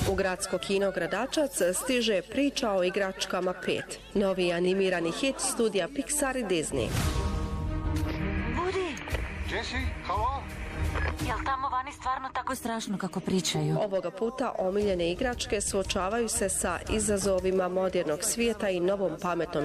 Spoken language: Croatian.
U gradsko kino Gradačac stiže priča o igračkama 5. Novi animirani hit studija Pixar i Disney. Woody! Jesse, halo? Jel tamo vani stvarno tako strašno kako pričaju? Ovoga puta omiljene igračke suočavaju se sa izazovima modernog svijeta i novom pametnom